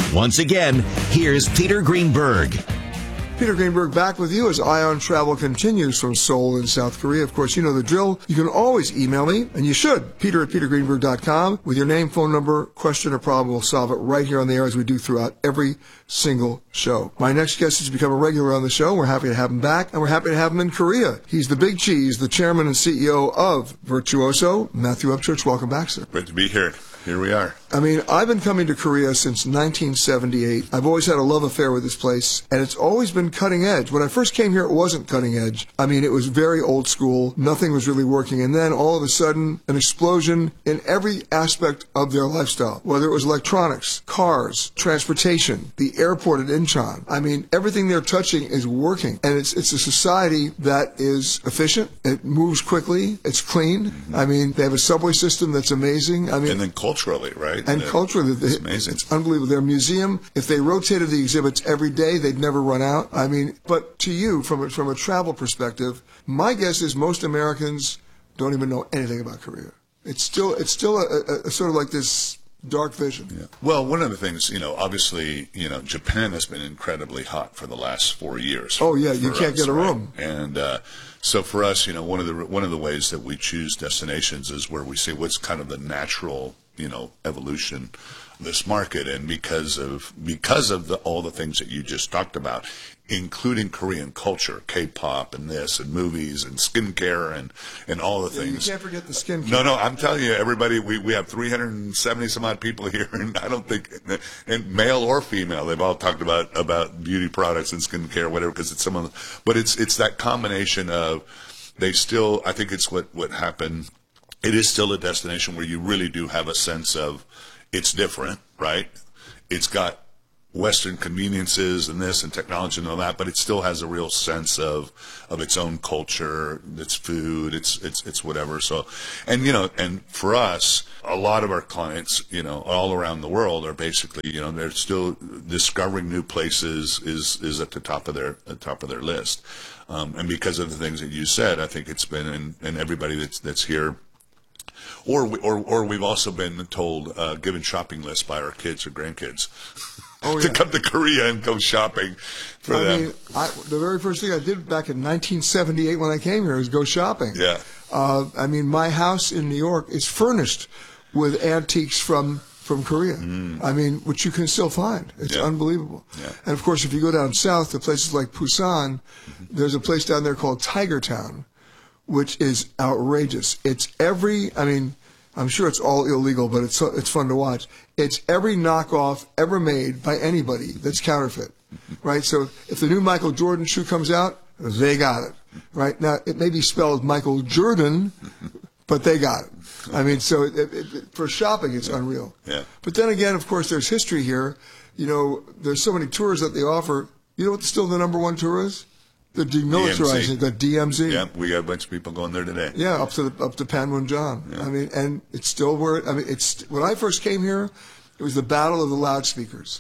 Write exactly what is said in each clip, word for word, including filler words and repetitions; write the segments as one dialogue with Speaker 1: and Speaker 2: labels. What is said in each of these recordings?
Speaker 1: Once again, here's Peter Greenberg.
Speaker 2: Peter Greenberg back with you as Ion Travel continues from Seoul in South Korea. Of course, you know the drill. You can always email me, and you should, peter at peter greenberg dot com, with your name, phone number, question, or problem. We'll solve it right here on the air as we do throughout every single show. My next guest has become a regular on the show. We're happy to have him back, and we're happy to have him in Korea. He's the big cheese, the chairman and C E O of Virtuoso. Matthew Upchurch, welcome back, sir.
Speaker 3: Great to be here. Here we are.
Speaker 2: I mean, I've been coming to Korea since nineteen seventy-eight. I've always had a love affair with this place, and it's always been cutting edge. When I first came here, it wasn't cutting edge. I mean, it was very old school. Nothing was really working. And then all of a sudden, an explosion in every aspect of their lifestyle, whether it was electronics, cars, transportation, the airport at Incheon. I mean, everything they're touching is working. And it's it's a society that is efficient. It moves quickly. It's clean. Mm-hmm. I mean, they have a subway system that's amazing. I mean,
Speaker 3: and then culturally, right?
Speaker 2: And
Speaker 3: it,
Speaker 2: culturally,
Speaker 3: it's amazing.
Speaker 2: It's unbelievable. Their museum, if they rotated the exhibits every day, they'd never run out. I mean, but to you, from a, from a travel perspective, my guess is most Americans don't even know anything about Korea. It's still it's still a, a, a sort of like this dark vision.
Speaker 3: Yeah. Well, one of the things, you know, obviously, you know, Japan has been incredibly hot for the last four years.
Speaker 2: Oh yeah, you can't
Speaker 3: us,
Speaker 2: get a
Speaker 3: right?
Speaker 2: room.
Speaker 3: And uh, so for us, you know, one of the one of the ways that we choose destinations is where we see what's kind of the natural, you know, evolution of this market, and because of because of the, all the things that you just talked about, including Korean culture, K-pop, and this, and movies, and skincare, and and all the
Speaker 2: Yeah,
Speaker 3: things.
Speaker 2: You can't forget the skincare.
Speaker 3: No, no, I'm telling you, everybody, we, we have three hundred seventy some odd people here, and I don't think, and male or female, they've all talked about about beauty products and skincare, whatever, because it's some of the, but it's it's that combination of, they still, I think it's what what happened. It is still a destination where you really do have a sense of it's different, right? It's got Western conveniences and this and technology and all that, but it still has a real sense of of its own culture, its food, its its its whatever. So, and you know, and for us, a lot of our clients, you know, all around the world are basically, you know, they're still discovering new places is is at the top of their at the top of their list, um, and because of the things that you said, I think it's been, and, and everybody that's that's here. Or, we, or or we've also been told, uh, given shopping lists by our kids or grandkids, oh, to yeah. come to Korea and go shopping for
Speaker 2: I
Speaker 3: them.
Speaker 2: Mean, I, the very first thing I did back in nineteen seventy-eight when I came here was go shopping.
Speaker 3: Yeah.
Speaker 2: Uh, I mean, my house in New York is furnished with antiques from from Korea. Mm. I mean, which you can still find. It's
Speaker 3: yeah.
Speaker 2: unbelievable.
Speaker 3: Yeah.
Speaker 2: And of course, if you go down south to places like Busan, mm-hmm. there's a place down there called Tiger Town, which is outrageous. It's every, I mean, I'm sure it's all illegal, but it's it's fun to watch. It's every knockoff ever made by anybody that's counterfeit, right? So if the new Michael Jordan shoe comes out, they got it, right? Now, it may be spelled Michael Jordan, but they got it. I mean, so it, it, it, for shopping, it's
Speaker 3: yeah.
Speaker 2: unreal.
Speaker 3: Yeah.
Speaker 2: But then again, of course, there's history here. You know, there's so many tours that they offer. You know what still the number one tour is? The demilitarizing, the D M Z.
Speaker 3: Yeah, we got a bunch of people going there today.
Speaker 2: Yeah, up to the, up to Panmunjom. Yeah. I mean, and it's still where I mean, it's when I first came here, it was the battle of the loudspeakers.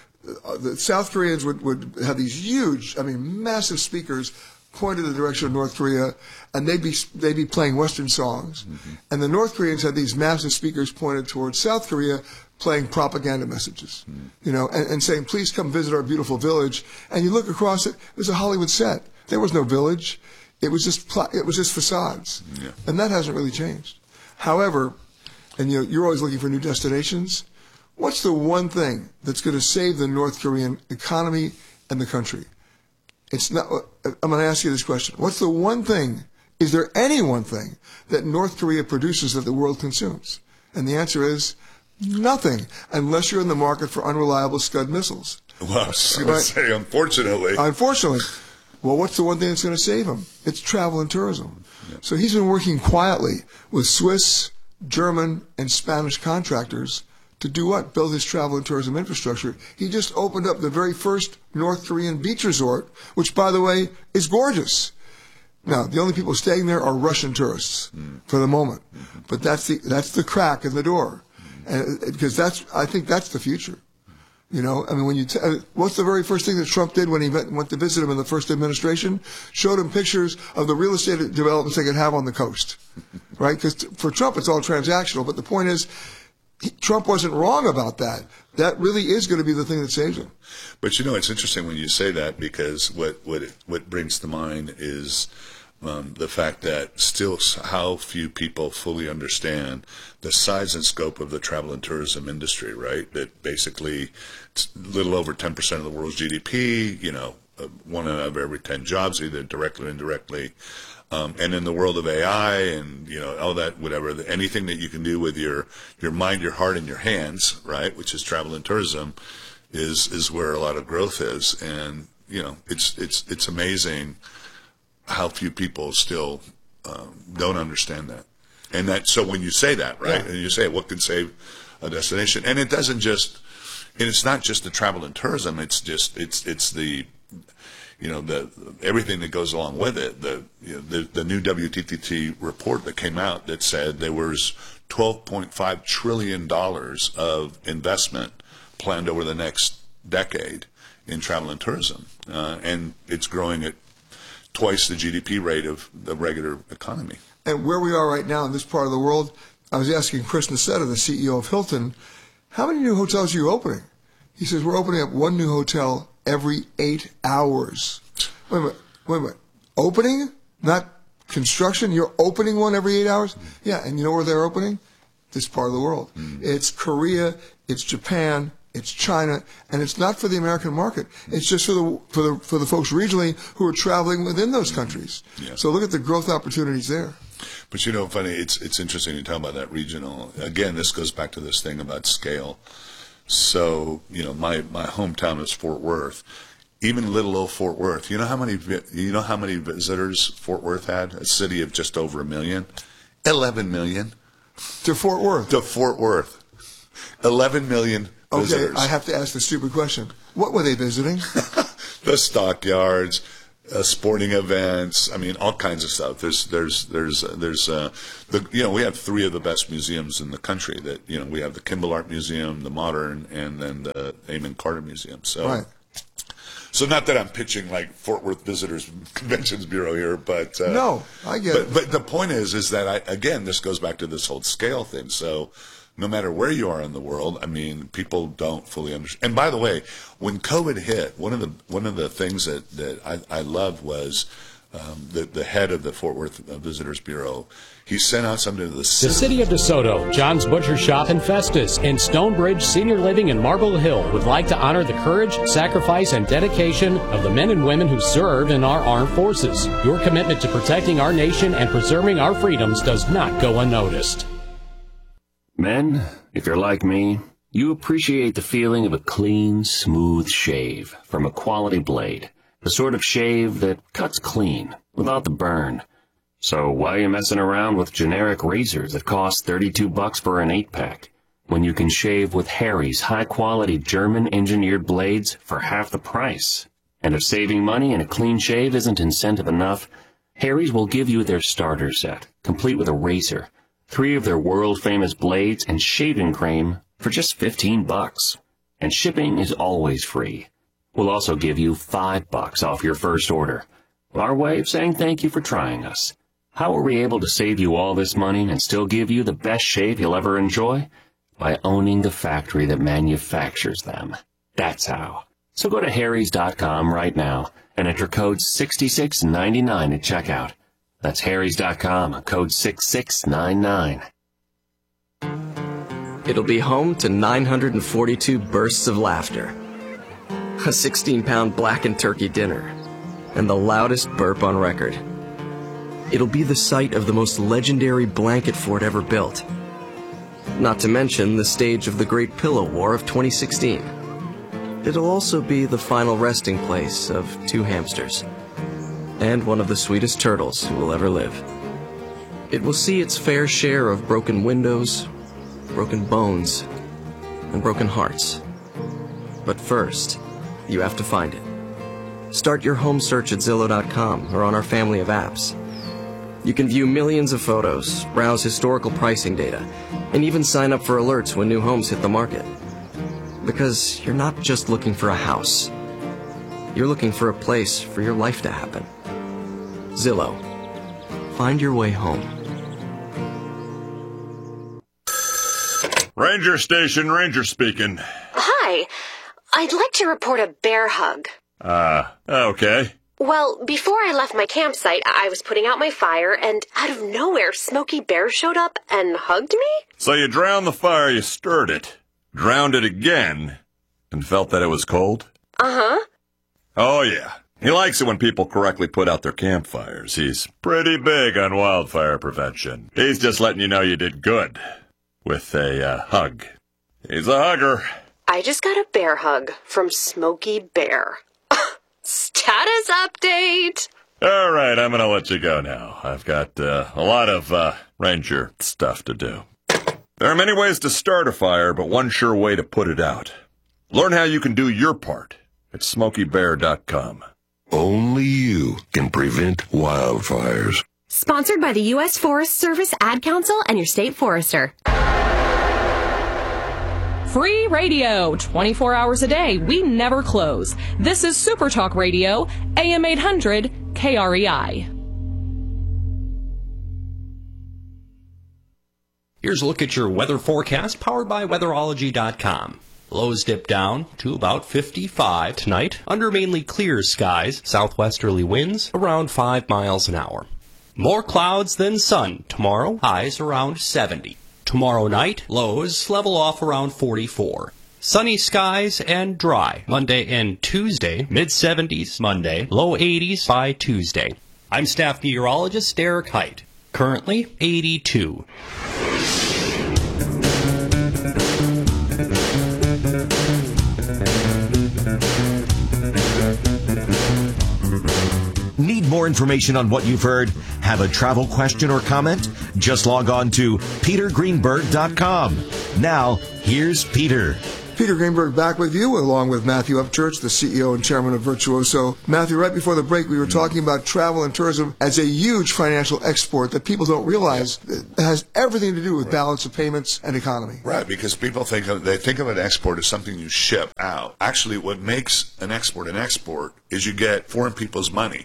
Speaker 2: Uh, the South Koreans would, would have these huge, I mean, massive speakers pointed in the direction of North Korea, and they'd be they'd be playing Western songs, mm-hmm. and the North Koreans had these massive speakers pointed towards South Korea, playing propaganda messages, mm. you know, and, and saying, please come visit our beautiful village. And you look across it, it was a Hollywood set. There was no village. It was just pl- it was just facades.
Speaker 3: Yeah.
Speaker 2: And that hasn't really changed. However, and you know, you're always looking for new destinations, what's the one thing that's going to save the North Korean economy and the country? It's not. I'm going to ask you this question. What's the one thing, is there any one thing that North Korea produces that the world consumes? And the answer is, nothing, unless you're in the market for unreliable Scud missiles.
Speaker 3: Well, I was going right? to say, unfortunately.
Speaker 2: Unfortunately. Well, what's the one thing that's going to save him? It's travel and tourism. Yeah. So he's been working quietly with Swiss, German, and Spanish contractors to do what? Build his travel and tourism infrastructure. He just opened up the very first North Korean beach resort, which, by the way, is gorgeous. Now, the only people staying there are Russian tourists mm. for the moment. Mm-hmm. But that's the that's the crack in the door. And because that's, I think that's the future. You know, I mean, when you, t- what's the very first thing that Trump did when he went, went to visit him in the first administration? Showed him pictures of the real estate developments they could have on the coast, right? Because t- for Trump, it's all transactional. But the point is, he, Trump wasn't wrong about that. That really is going to be the thing that saves him.
Speaker 3: But you know, it's interesting when you say that, because what what it, what brings to mind is um, the fact that still how few people fully understand the size and scope of the travel and tourism industry. Right? That basically it's a little over ten percent of the world's G D P. You know, one out of every ten jobs, either directly or indirectly. Um, and in the world of A I and, you know, all that, whatever, the, anything that you can do with your, your mind, your heart, and your hands, right, which is travel and tourism, is is where a lot of growth is. And, you know, it's it's it's amazing how few people still um, don't understand that. And that, so when you say that, right, yeah. and you say, what can save a destination? And it doesn't just, and it's not just the travel and tourism, it's just, it's it's the, you know, the everything that goes along with it. The, you know, the the new W T T T report that came out that said there was twelve point five trillion dollars of investment planned over the next decade in travel and tourism, uh, and it's growing at twice the G D P rate of the regular economy.
Speaker 2: And where we are right now in this part of the world, I was asking Chris Nassetta, the C E O of Hilton, how many new hotels are you opening? He says, we're opening up one new hotel every eight hours. Wait a minute, wait a minute. Opening, not construction? You're opening one every eight hours? Mm. Yeah, and you know where they're opening? This part of the world. Mm. It's Korea, it's Japan, it's China, and it's not for the American market. It's just for the for the for the folks regionally who are traveling within those countries. Yeah. So look at the growth opportunities there.
Speaker 3: But you know, funny, it's it's interesting to talk about that regional. Again, this goes back to this thing about scale. So, you know, my, my hometown is Fort Worth. Even little old Fort Worth, you know how many you know how many visitors Fort Worth had? A city of just over a million, eleven million
Speaker 2: to Fort Worth.
Speaker 3: To Fort Worth, eleven million visitors.
Speaker 2: Okay, I have to ask the stupid question: what were they visiting?
Speaker 3: The stockyards, uh, sporting events. I mean, all kinds of stuff. There's there's there's uh, there's uh, the you know we have three of the best museums in the country. That you know we have the Kimball Art Museum, the Modern, and then the Amon Carter Museum. So.
Speaker 2: Right.
Speaker 3: So not that I'm pitching like Fort Worth Visitors Conventions Bureau here, but uh,
Speaker 2: no, I get
Speaker 3: but,
Speaker 2: it.
Speaker 3: But the point is, is that I, again, this goes back to this whole scale thing. So no matter where you are in the world, I mean, people don't fully understand. And by the way, when COVID hit, one of the one of the things that that I, I loved was um, the the head of the Fort Worth Visitors Bureau. He sent out something to the city.
Speaker 4: The city of DeSoto, John's Butcher Shop and Festus, and Stonebridge Senior Living in Marble Hill would like to honor the courage, sacrifice, and dedication of the men and women who serve in our armed forces. Your commitment to protecting our nation and preserving our freedoms does not go unnoticed.
Speaker 5: Men, if you're like me, you appreciate the feeling of a clean, smooth shave from a quality blade. The sort of shave that cuts clean, without the burn. So why are you messing around with generic razors that cost thirty-two bucks for an eight-pack, when you can shave with Harry's high-quality German-engineered blades for half the price? And if saving money and a clean shave isn't incentive enough, Harry's will give you their starter set, complete with a razor, three of their world-famous blades, and shaving cream for just fifteen bucks. And shipping is always free. We'll also give you five bucks off your first order. Our way of saying thank you for trying us. How are we able to save you all this money and still give you the best shave you'll ever enjoy? By owning the factory that manufactures them. That's how. So go to harrys dot com right now and enter code six six nine nine at checkout. That's harrys dot com, code six six nine nine.
Speaker 6: It'll be home to nine hundred forty-two bursts of laughter, a sixteen pound blackened turkey dinner, and the loudest burp on record. It'll be the site of the most legendary blanket fort ever built. Not to mention the stage of the Great Pillow War of twenty sixteen. It'll also be the final resting place of two hamsters, and one of the sweetest turtles who will ever live. It will see its fair share of broken windows, broken bones, and broken hearts. But first, you have to find it. Start your home search at Zillow dot com or on our family of apps. You can view millions of photos, browse historical pricing data, and even sign up for alerts when new homes hit the market. Because you're not just looking for a house. You're looking for a place for your life to happen. Zillow. Find your way home.
Speaker 3: Right
Speaker 7: Ranger Station, Ranger speaking.
Speaker 8: Hi. I'd like to report a bear hug.
Speaker 7: Uh, okay.
Speaker 8: Well, before I left my campsite, I was putting out my fire, and out of nowhere, Smokey Bear showed up and hugged me?
Speaker 7: So you drowned the fire, you stirred it, drowned it again, and felt that it was cold?
Speaker 8: Uh-huh.
Speaker 7: Oh, yeah. He likes it when people correctly put out their campfires. He's pretty big on wildfire prevention. He's just letting you know you did good with a uh, hug. He's a hugger.
Speaker 8: I just got a bear hug from Smokey Bear. Status update!
Speaker 7: All right, I'm going to let you go now. I've got uh, a lot of uh, ranger stuff to do. There are many ways to start a fire, but one sure way to put it out. Learn how you can do your part at smokey bear dot com.
Speaker 9: Only you can prevent wildfires.
Speaker 10: Sponsored by the U S Forest Service, Ad Council, and your state forester.
Speaker 11: Free radio, twenty-four hours a day. We never close. This is Super Talk Radio, A M eight hundred, K R E I.
Speaker 12: Here's a look at your weather forecast, powered by weatherology dot com. Lows dip down to about fifty-five tonight, under mainly clear skies, southwesterly winds around five miles an hour. More clouds than sun tomorrow, highs around seventy. Tomorrow night, lows level off around forty-four. Sunny skies and dry Monday and Tuesday, mid-seventies Monday, low eighties by Tuesday. I'm staff meteorologist Derek Height, currently eighty-two.
Speaker 1: Need more information on what you've heard? Have a travel question or comment? Just log on to peter greenberg dot com. Now, here's Peter.
Speaker 2: Peter Greenberg back with you, along with Matthew Upchurch, the C E O and chairman of Virtuoso. Matthew, right before the break, we were talking about travel and tourism as a huge financial export that people don't realize it has everything to do with
Speaker 3: Right.
Speaker 2: balance of payments and economy.
Speaker 3: Right, because people think of, they think of an export as something you ship out. Actually, what makes an export an export is you get foreign people's money.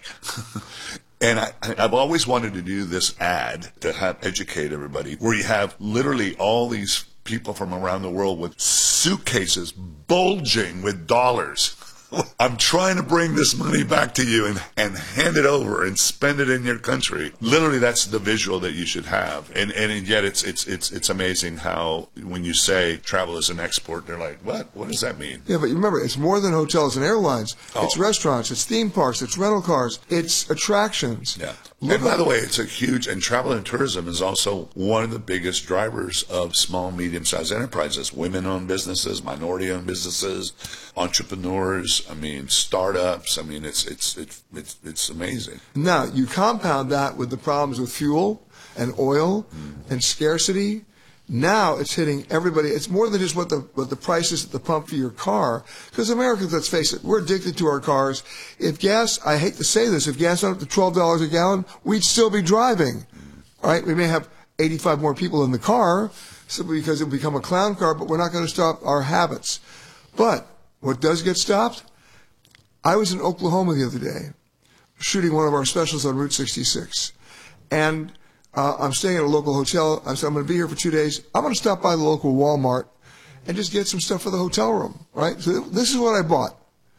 Speaker 3: And I, I've always wanted to do this ad to have, educate everybody, where you have literally all these people from around the world with suitcases bulging with dollars. I'm trying to bring this money back to you and, and hand it over and spend it in your country. Literally, that's the visual that you should have. And and yet it's it's it's it's amazing how when you say travel is an export, they're like, what? What does that mean?
Speaker 2: Yeah, but remember, it's more than hotels and airlines.
Speaker 3: Oh.
Speaker 2: It's restaurants, it's theme parks, it's rental cars, it's attractions.
Speaker 3: Yeah.
Speaker 2: Look
Speaker 3: And by
Speaker 2: at-
Speaker 3: the way, it's a huge, and travel and tourism is also one of the biggest drivers of small, medium-sized enterprises, women-owned businesses, minority-owned businesses, entrepreneurs, I mean, startups. I mean, it's, it's, it's, it's, it's amazing.
Speaker 2: Now, you compound that with the problems with fuel and oil and scarcity. Now it's hitting everybody. It's more than just what the what the price is at the pump for your car. Because Americans, let's face it, we're addicted to our cars. If gas, I hate to say this, if gas went up to twelve dollars a gallon, we'd still be driving. All right? We may have eighty-five more people in the car simply because it will become a clown car, but we're not going to stop our habits. But what does get stopped? I was in Oklahoma the other day shooting one of our specials on Route sixty-six. And Uh, I'm staying at a local hotel. I said, I'm going to be here for two days. I'm going to stop by the local Walmart and just get some stuff for the hotel room, right? So this is what I bought.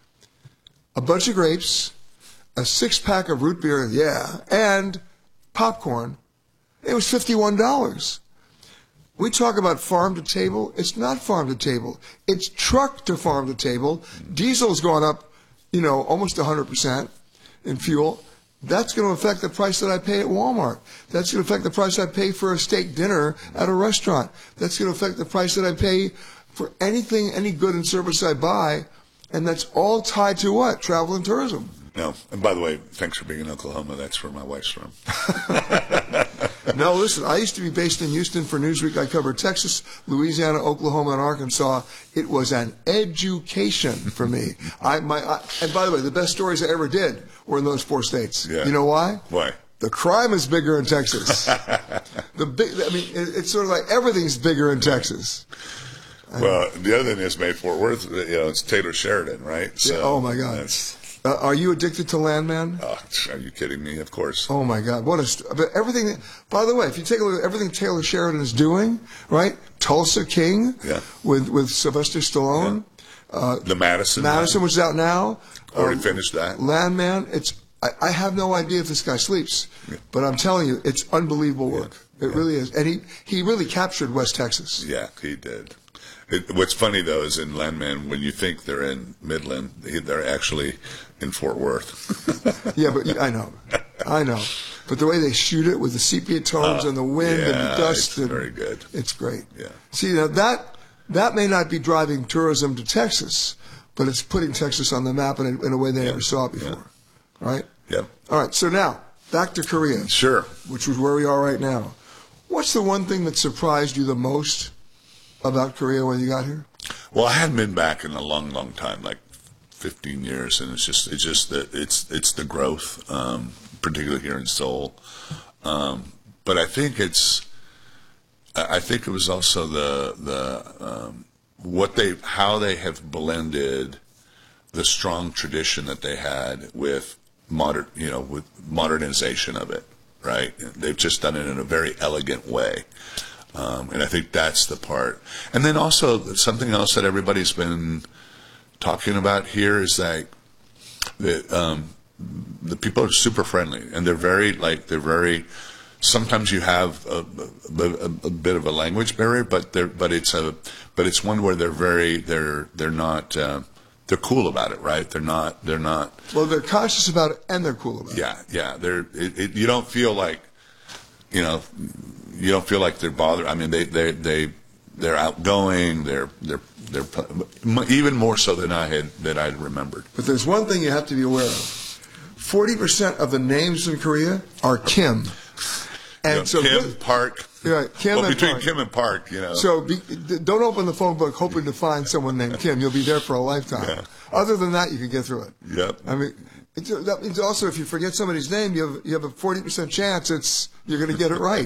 Speaker 2: A bunch of grapes, a six-pack of root beer, yeah, and popcorn. It was fifty-one dollars. We talk about farm to table. It's not farm to table. It's truck to farm to table. Diesel's gone up, you know, almost one hundred percent in fuel. That's going to affect the price that I pay at Walmart. That's going to affect the price I pay for a steak dinner at a restaurant. That's going to affect the price that I pay for anything, any good and service I buy. And that's all tied to what? Travel and tourism.
Speaker 3: No. And by the way, thanks for being in Oklahoma. That's where my wife's from.
Speaker 2: No, listen, I used to be based in Houston for Newsweek. I covered Texas, Louisiana, Oklahoma, and Arkansas. It was an education for me. I, my, I, and by the way, the best stories I ever did were in those four states.
Speaker 3: Yeah.
Speaker 2: You know why?
Speaker 3: Why?
Speaker 2: The crime is bigger in Texas. the big, I mean, it, it's sort of like everything's bigger in Texas.
Speaker 3: Well, the other thing is made Fort Worth, you know, it's Taylor Sheridan, right? So
Speaker 2: yeah, oh, my God.
Speaker 3: That's,
Speaker 2: Uh, are you addicted to Landman?
Speaker 3: Oh, are you kidding me? Of course.
Speaker 2: Oh my God! What a st- but everything. By the way, if you take a look at everything Taylor Sheridan is doing, right? Tulsa King,
Speaker 3: yeah.
Speaker 2: with with Sylvester Stallone.
Speaker 3: Yeah.
Speaker 2: Uh,
Speaker 3: the Madison.
Speaker 2: Madison,
Speaker 3: man.
Speaker 2: which is out now.
Speaker 3: Already
Speaker 2: um,
Speaker 3: finished that.
Speaker 2: Landman. It's. I, I have no idea if this guy sleeps, yeah. but I'm telling you, it's unbelievable work. Yeah. It yeah. really is, and he he really captured West Texas.
Speaker 3: Yeah, he did. It, what's funny, though, is in Landman, when you think they're in Midland, they're actually in Fort Worth.
Speaker 2: Yeah, but I know. I know. But the way they shoot it with the sepia tones uh, and the wind
Speaker 3: yeah,
Speaker 2: and the dust.
Speaker 3: It's
Speaker 2: and,
Speaker 3: very good.
Speaker 2: It's great.
Speaker 3: Yeah.
Speaker 2: See, now that, that may not be driving tourism to Texas, but it's putting Texas on the map in a, in a way they yeah. never saw it before. Yeah. Right?
Speaker 3: Yep.
Speaker 2: All right, so now, back to Korea.
Speaker 3: Sure.
Speaker 2: Which is where we are right now. What's the one thing that surprised you the most about Korea when you got here?
Speaker 3: Well, I hadn't been back in a long, long time, like fifteen years, and it's just, it's just the, it's, it's the growth, um, particularly here in Seoul. Um, but I think it's, I think it was also the, the, um, what they, how they have blended the strong tradition that they had with modern, you know, with modernization of it, right? They've just done it in a very elegant way. Um, and I think that's the part. And then also something else that everybody's been talking about here is like the um, the people are super friendly, and they're very like they're very. Sometimes you have a, a, a bit of a language barrier, but they're but it's a but it's one where they're very they're they're not uh, they're cool about it, right? They're not they're not.
Speaker 2: Well, they're conscious about it, and they're cool about
Speaker 3: yeah,
Speaker 2: it.
Speaker 3: Yeah, yeah. They're it, it, you don't feel like you know. You don't feel like they're bothered. I mean, they they they they're outgoing. They're they're they're even more so than I had that I had remembered.
Speaker 2: But there's one thing you have to be aware of: forty percent of the names in Korea are Kim, and
Speaker 3: you know,
Speaker 2: so
Speaker 3: Kim Park.
Speaker 2: Yeah, Kim
Speaker 3: well,
Speaker 2: and
Speaker 3: between
Speaker 2: Park.
Speaker 3: Kim and Park, you know.
Speaker 2: So be, don't open the phone book hoping to find someone named Kim. You'll be there for a lifetime. Yeah. Other than that, you can get through it.
Speaker 3: Yep.
Speaker 2: I mean, it's, that means also if you forget somebody's name, you have you have a forty percent chance it's you're going to get it right.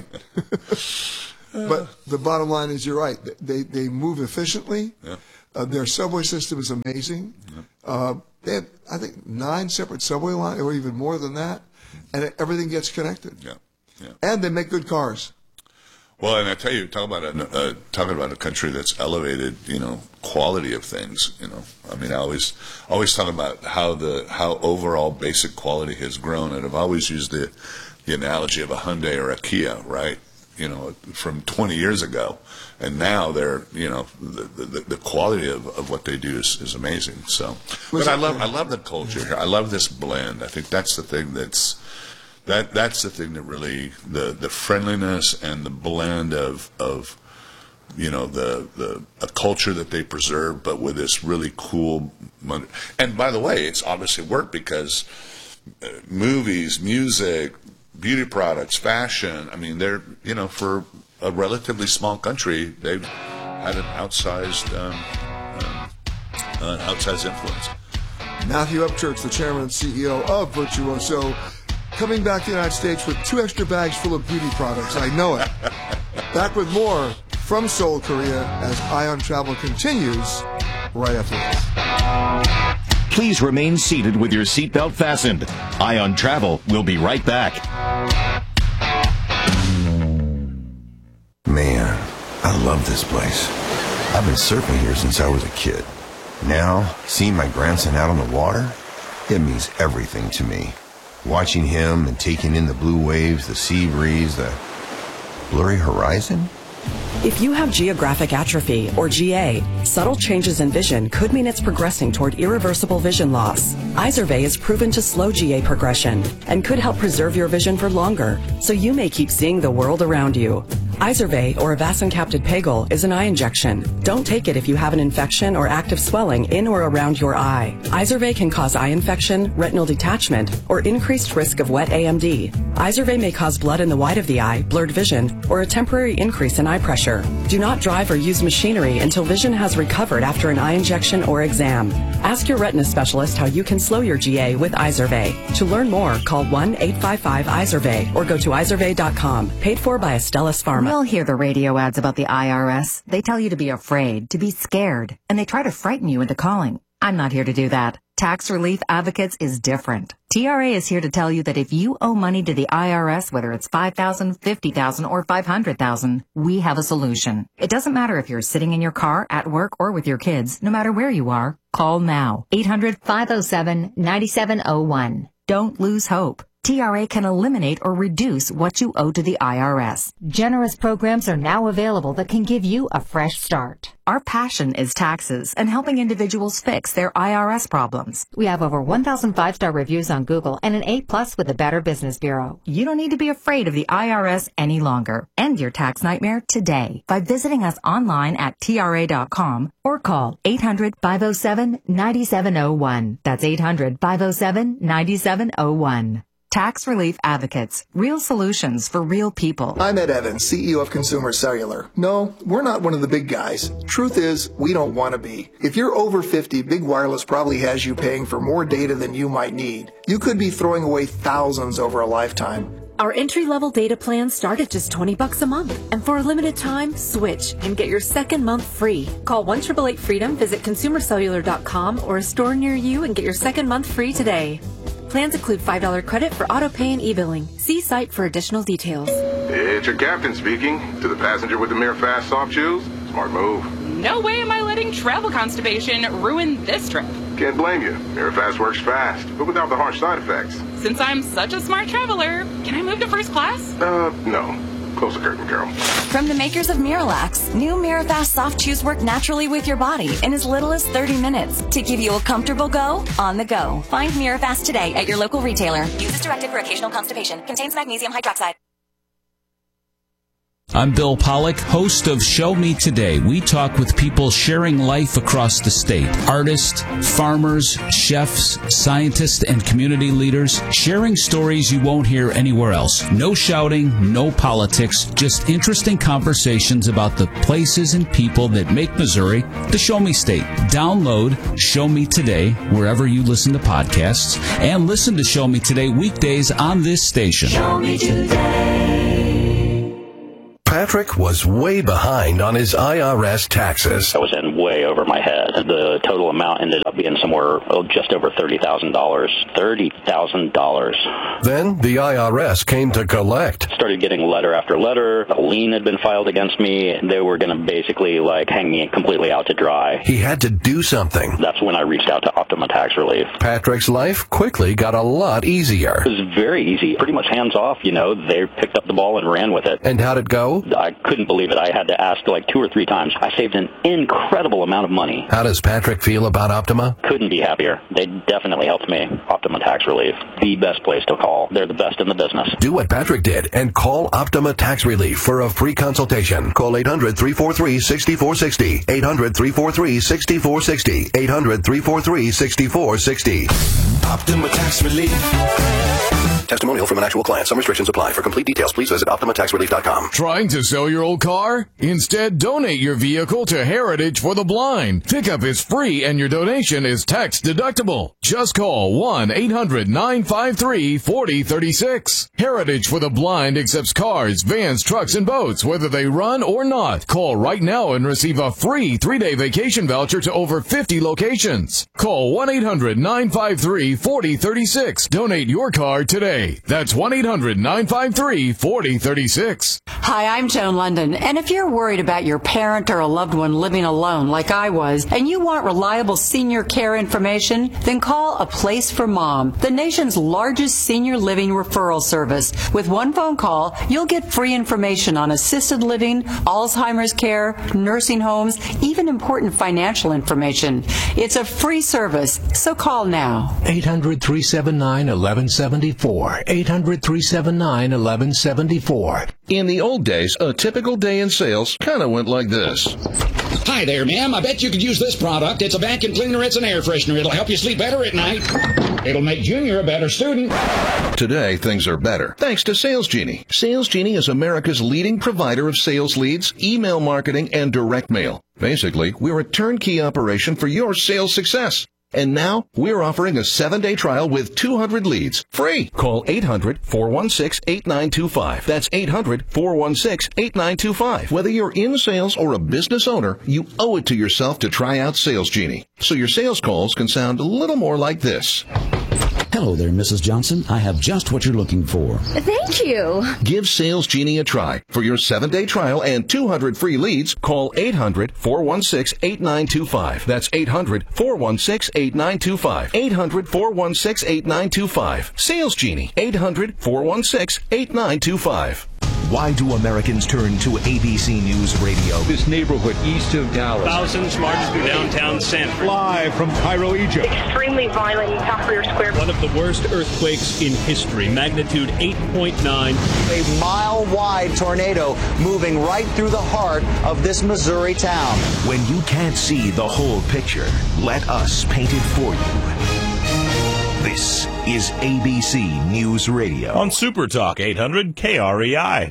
Speaker 2: But the bottom line is you're right. They they move efficiently.
Speaker 3: Yeah.
Speaker 2: Uh, their subway system is amazing. Yeah. Uh, they have, I think, nine separate subway lines, or even more than that, and everything gets connected.
Speaker 3: Yeah. Yeah.
Speaker 2: And they make good cars.
Speaker 3: Well, and I tell you, talk about a uh, talking about a country that's elevated, you know, quality of things. You know, I mean, I always always talk about how the how overall basic quality has grown, and I've always used the the analogy of a Hyundai or a Kia, right? You know, from twenty years ago, and now they're, you know, the the, the quality of, of what they do is, is amazing. So, but I love I love the culture here. I love this blend. I think that's the thing that's. That that's the thing that really the, the friendliness and the blend of of you know the the a culture that they preserve, but with this really cool. And by the way, it's obviously worked because uh, movies, music, beauty products, fashion. I mean, they're you know for a relatively small country, they've had an outsized um, um, uh, outsized influence.
Speaker 2: Matthew Upchurch, the chairman and C E O of Virtuoso, coming back to the United States with two extra bags full of beauty products. I know it. Back with more from Seoul, Korea, as Ion Travel continues right after this.
Speaker 1: Please remain seated with your seatbelt fastened. Ion Travel will be right back.
Speaker 13: Man, I love this place. I've been surfing here since I was a kid. Now, seeing my grandson out on the water, it means everything to me. Watching him and taking in the blue waves, the sea breeze, the blurry horizon.
Speaker 14: If you have geographic atrophy, or G A, subtle changes in vision could mean it's progressing toward irreversible vision loss. Izervay is proven to slow G A progression and could help preserve your vision for longer, so you may keep seeing the world around you. Izervay, or avacincaptad pegol, is an eye injection. Don't take it if you have an infection or active swelling in or around your eye. Izervay can cause eye infection, retinal detachment, or increased risk of wet A M D. Izervay may cause blood in the white of the eye, blurred vision, or a temporary increase in eye pressure. Do not drive or use machinery until vision has recovered after an eye injection or exam. Ask your retina specialist how you can slow your G A with Izervay. To learn more, call one eight five five Izervay or go to izervay dot com. Paid for by Astellas Pharma.
Speaker 15: We all hear the radio ads about the I R S. They tell you to be afraid, to be scared, and they try to frighten you into calling. I'm not here to do that. Tax Relief Advocates is different. T R A is here to tell you that if you owe money to the I R S, whether it's five thousand dollars, fifty thousand dollars, or five hundred thousand dollars, we have a solution. It doesn't matter if you're sitting in your car, at work, or with your kids. No matter where you are, call now. eight hundred, five oh seven, nine seven oh one. Don't lose hope. T R A can eliminate or reduce what you owe to the I R S. Generous programs are now available that can give you a fresh start. Our passion is taxes and helping individuals fix their I R S problems. We have over one thousand five-star reviews on Google and an A plus with the Better Business Bureau. You don't need to be afraid of the I R S any longer. End your tax nightmare today by visiting us online at T R A dot com or call eight hundred, five oh seven, nine seven oh one. That's eight hundred, five oh seven, nine seven oh one. Tax Relief Advocates. Real solutions for real people.
Speaker 16: I'm Ed Evans, C E O of Consumer Cellular. No, we're not one of the big guys. Truth is, we don't want to be. If you're over fifty, Big Wireless probably has you paying for more data than you might need. You could be throwing away thousands over a lifetime.
Speaker 17: Our entry-level data plans start at just twenty bucks a month. And for a limited time, switch and get your second month free. Call one eight eight eight freedom, visit consumer cellular dot com or a store near you and get your second month free today. Plans include five dollars credit for auto pay and e-billing. See site for additional details.
Speaker 18: It's your captain speaking. To the passenger with the Mirror Fast soft shoes, smart move.
Speaker 11: No way am I letting travel constipation ruin this trip.
Speaker 18: Can't blame you. Mirror Fast works fast, but without the harsh side effects.
Speaker 11: Since I'm such a smart traveler, can I move to first class?
Speaker 18: Uh, no. Close the curtain, Carol.
Speaker 10: From the makers of Miralax, new Mirafast soft chews work naturally with your body in as little as thirty minutes to give you a comfortable go on the go. Find Mirafast today at your local retailer. Use as directed for occasional constipation. Contains magnesium hydroxide.
Speaker 19: I'm Bill Pollock, host of Show Me Today. We talk with people sharing life across the state. Artists, farmers, chefs, scientists, and community leaders sharing stories you won't hear anywhere else. No shouting, no politics, just interesting conversations about the places and people that make Missouri the Show Me State. Download Show Me Today wherever you listen to podcasts and listen to Show Me Today weekdays on this station.
Speaker 20: Show Me Today. Patrick was way behind on his I R S taxes.
Speaker 21: I was in way over my head. The total amount ended up being somewhere oh, just over thirty thousand dollars. thirty thousand dollars.
Speaker 20: Then the I R S came to collect.
Speaker 21: Started getting letter after letter. A lien had been filed against me. They were going to basically like hang me completely out to dry.
Speaker 20: He had to do something.
Speaker 21: That's when I reached out to Optima Tax Relief.
Speaker 20: Patrick's life quickly got a lot easier.
Speaker 21: It was very easy. Pretty much hands off, you know. They picked up the ball and ran with it.
Speaker 20: And how'd it go?
Speaker 21: I couldn't believe it. I had to ask like two or three times. I saved an incredible amount of money.
Speaker 20: How does Patrick feel about Optima?
Speaker 21: Couldn't be happier. They definitely helped me. Optima Tax Relief. The best place to call. They're the best in the business.
Speaker 20: Do what Patrick did and call Optima Tax Relief for a free consultation. Call eight hundred, three four three, six four six zero. eight hundred, three four three, six four six zero. eight hundred, three four three, six four six zero.
Speaker 22: Optima Tax Relief.
Speaker 20: Testimonial from an actual client. Some restrictions apply. For complete details, please visit optima tax relief dot com.
Speaker 23: Trying to sell your old car? Instead, donate your vehicle to Heritage for the Blind. Pickup is free and your donation is tax deductible. Just call one eight hundred, nine five three, four zero three six. Heritage for the Blind accepts cars, vans, trucks, and boats, whether they run or not. Call right now and receive a free three-day vacation voucher to over fifty locations. Call one eight hundred, nine five three, four zero three six. Donate your car today. That's one eight hundred, nine five three, four zero three six.
Speaker 24: Hi, I'm Joan London, and if you're worried about your parent or a loved one living alone like I was, and you want reliable senior care information, then call A Place for Mom, the nation's largest senior living referral service. With one phone call, you'll get free information on assisted living, Alzheimer's care, nursing homes, even important financial information. It's a free service, so call now.
Speaker 22: eight hundred, three seven nine, one one seven four. eight hundred, three seven nine, one one seven four.
Speaker 25: In the old days, a typical day in sales kind of went like this.
Speaker 26: Hi there, ma'am. I bet you could use this product. It's a vacuum cleaner. It's an air freshener. It'll help you sleep better at night. It'll make Junior a better student.
Speaker 25: Today, things are better, thanks to Sales Genie. Sales Genie is America's leading provider of sales leads, email marketing, and direct mail. Basically, we're a turnkey operation for your sales success. And now, we're offering a seven-day trial with two hundred leads, free. Call eight hundred, four one six, eight nine two five. That's eight hundred, four one six, eight nine two five. Whether you're in sales or a business owner, you owe it to yourself to try out Sales Genie, so your sales calls can sound a little more like this.
Speaker 4: Hello there, Missus Johnson. I have just what you're looking for.
Speaker 5: Thank you.
Speaker 25: Give Sales Genie a try. For your seven-day trial and two hundred free leads, call eight hundred, four one six, eight nine two five. That's eight hundred, four one six, eight nine two five. eight hundred, four one six, eight nine two five. Sales Genie, eight hundred, four one six, eight nine two five.
Speaker 1: Why do Americans turn to A B C News Radio?
Speaker 6: This neighborhood east of Dallas.
Speaker 7: Thousands marched through downtown Sanford.
Speaker 6: Live from Cairo, Egypt.
Speaker 8: Extremely violent in Tahrir Square.
Speaker 7: One of the worst earthquakes in history, magnitude eight point nine.
Speaker 9: A mile-wide tornado moving right through the heart of this Missouri town.
Speaker 1: When you can't see the whole picture, let us paint it for you. This is A B C News Radio.
Speaker 27: On Super Talk eight hundred K R E I.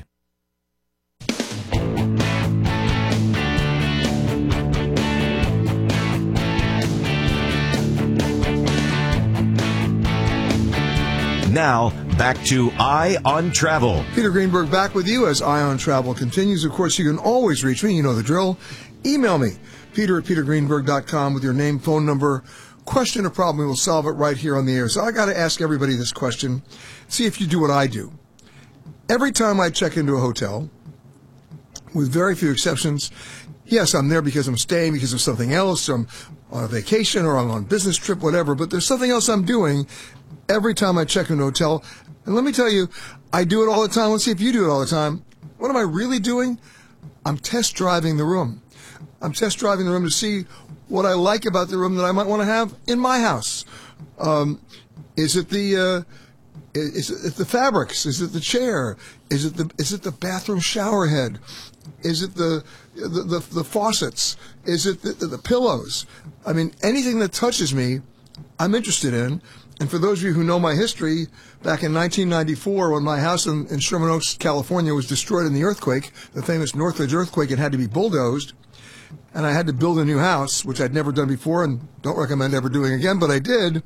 Speaker 1: Now, back to Eye on Travel.
Speaker 2: Peter Greenberg back with you as Eye on Travel continues. Of course, you can always reach me. You know the drill. Email me, peter at peter greenberg dot com, with your name, phone number, question or problem. We will solve it right here on the air. So I got to ask everybody this question. See if you do what I do. Every time I check into a hotel, with very few exceptions, yes, I'm there because I'm staying because of something else. I'm on a vacation or I'm on a business trip, whatever. But there's something else I'm doing every time I check into a hotel. And let me tell you, I do it all the time. Let's see if you do it all the time. What am I really doing? I'm test driving the room. I'm test driving the room to see what I like about the room that I might want to have in my house. Um, is it the uh, is it the fabrics? Is it the chair? Is it the is it the bathroom shower head? Is it the the, the, the faucets? Is it the, the, the pillows? I mean, anything that touches me, I'm interested in. And for those of you who know my history, back in nineteen ninety-four, when my house in, in Sherman Oaks, California, was destroyed in the earthquake, the famous Northridge earthquake, it had to be bulldozed, and I had to build a new house, which I'd never done before and don't recommend ever doing again, but I did.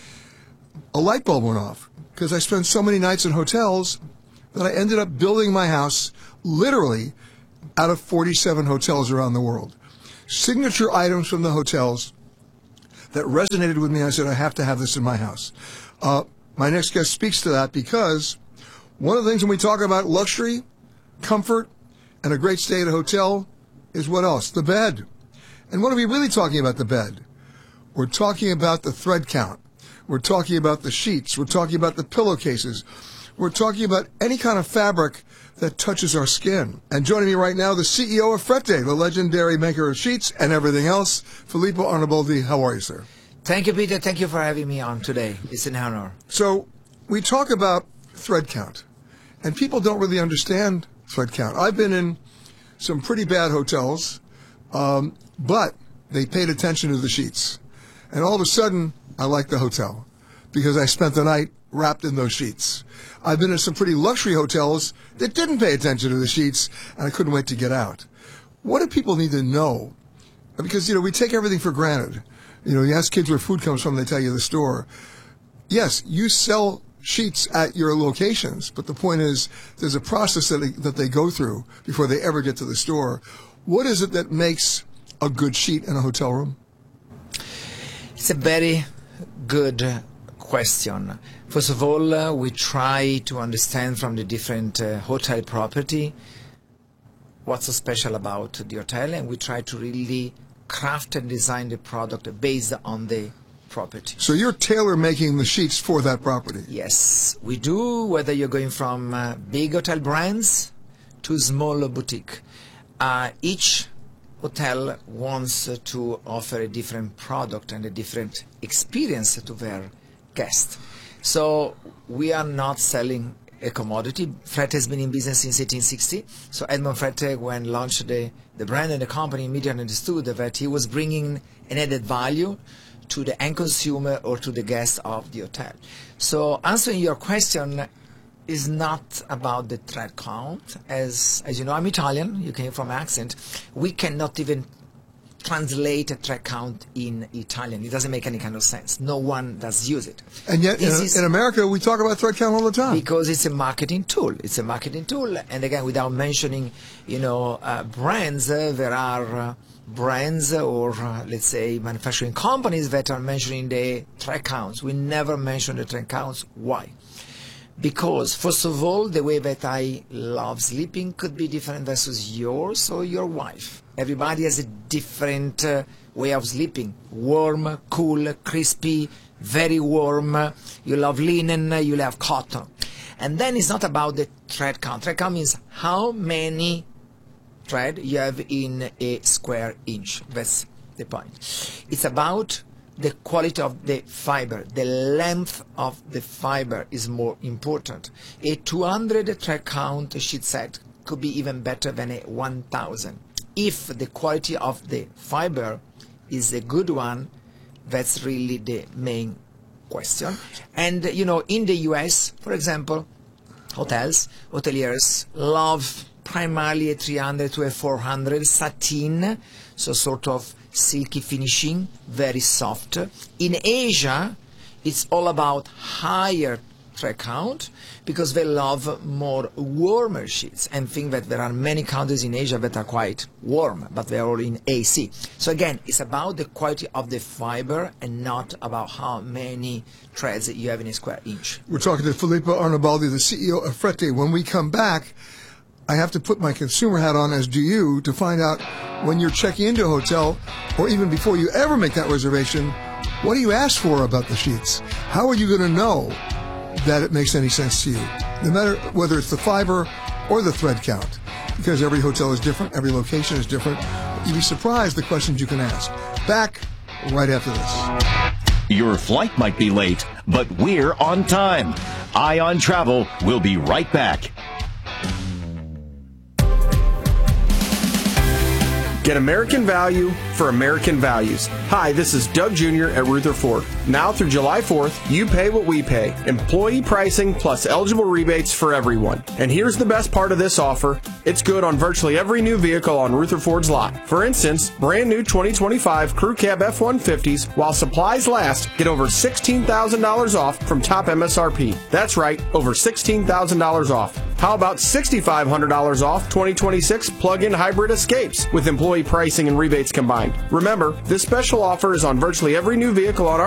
Speaker 2: A light bulb went off because I spent so many nights in hotels that I ended up building my house literally out of forty-seven hotels around the world. Signature items from the hotels that resonated with me. I said, I have to have this in my house. Uh, my next guest speaks to that because one of the things when we talk about luxury, comfort, and a great stay at a hotel is what else? The bed. And what are we really talking about the bed? We're talking about the thread count. We're talking about the sheets. We're talking about the pillowcases. We're talking about any kind of fabric that touches our skin. And joining me right now, the C E O of Frette, the legendary maker of sheets and everything else, Filippo Arnaboldi. How are you, sir?
Speaker 28: Thank you, Peter. Thank you for having me on today. It's an honor.
Speaker 2: So we talk about thread count, and people don't really understand thread count. I've been in some pretty bad hotels, um, but they paid attention to the sheets. And all of a sudden, I like the hotel because I spent the night wrapped in those sheets. I've been in some pretty luxury hotels that didn't pay attention to the sheets, and I couldn't wait to get out. What do people need to know? Because, you know, we take everything for granted. You know, you ask kids where food comes from, they tell you the store. Yes, you sell sheets at your locations, but the point is there's a process that they, that they go through before they ever get to the store. What is it that makes a good sheet in a hotel room?
Speaker 28: It's a very good question. First of all, uh, we try to understand from the different uh, hotel property what's so special about the hotel, and we try to really craft and design the product based on the property.
Speaker 2: So you're tailor-making the sheets for that property?
Speaker 28: Yes, we do, whether you're going from uh, big hotel brands to small boutique. Uh, each hotel wants uh, to offer a different product and a different experience to their guests. So we are not selling a commodity. Frette has been in business since eighteen sixty. So Edmond Frette, when launched the, the brand and the company, immediately understood that he was bringing an added value to the end consumer or to the guest of the hotel. So answering your question is not about the thread count. As, as you know, I'm Italian. You came from accent. We cannot even translate a thread count in Italian. It doesn't make any kind of sense. No one does use it.
Speaker 2: And yet, in,
Speaker 28: is,
Speaker 2: in America, we talk about thread count all the time.
Speaker 28: Because it's a marketing tool. It's a marketing tool. And again, without mentioning, you know, uh, brands, uh, there are uh, brands or, uh, let's say, manufacturing companies that are mentioning the thread counts. We never mention the thread counts. Why? Because, first of all, the way that I love sleeping could be different versus yours or your wife. Everybody has a different uh, way of sleeping. Warm, cool, crispy, very warm. You love linen, you love cotton. And then it's not about the thread count. Thread count means how many thread you have in a square inch. That's the point. It's about the quality of the fiber. The length of the fiber is more important. A two hundred thread count sheet set could be even better than a one thousand. If the quality of the fiber is a good one, that's really the main question. And, you know, in the U S, for example, hotels, hoteliers love primarily a three hundred to a four hundred satin, so sort of silky finishing, very soft. In Asia, it's all about higher thread count because they love more warmer sheets and think that there are many countries in Asia that are quite warm, but they are all in A C. So again, it's about the quality of the fiber and not about how many threads you have in a square inch.
Speaker 2: We're talking to Filippo Arnaboldi, the C E O of Frette. When we come back, I have to put my consumer hat on, as do you, to find out when you're checking into a hotel, or even before you ever make that reservation, what do you ask for about the sheets? How are you going to know that it makes any sense to you? No matter whether it's the fiber or the thread count, because every hotel is different, every location is different. You'd be surprised the questions you can ask. Back right after this.
Speaker 1: Your flight might be late, but we're on time. Ion Travel will be right back.
Speaker 3: Get American value for American values. Hi, this is Doug Junior at Rutherford. Now through July fourth, you pay what we pay. Employee pricing plus eligible rebates for everyone. And here's the best part of this offer. It's good on virtually every new vehicle on Rutherford's lot. For instance, brand new twenty twenty-five Crew Cab F one fifties, while supplies last, get over sixteen thousand dollars off from top M S R P. That's right, over sixteen thousand dollars off. How about six thousand five hundred dollars off twenty twenty-six plug-in hybrid Escapes with employee pricing and rebates combined? Remember, this special offer is on virtually every new vehicle on our